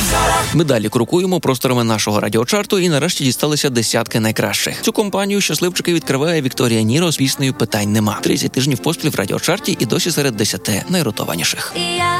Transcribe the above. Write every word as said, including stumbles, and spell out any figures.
Ми далі крокуємо просторами нашого радіочарту і нарешті дісталися десятки найкращих. Цю компанію щасливчики відкриває Вікторія Ніро з піснею «Питань нема». тридцять тижнів поспіль в радіочарті і досі серед десяти найротованіших.